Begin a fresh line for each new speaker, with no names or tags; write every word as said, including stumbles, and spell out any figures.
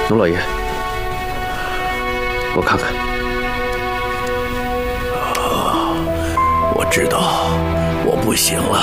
农老爷，我看看。
啊，我知道我不行了。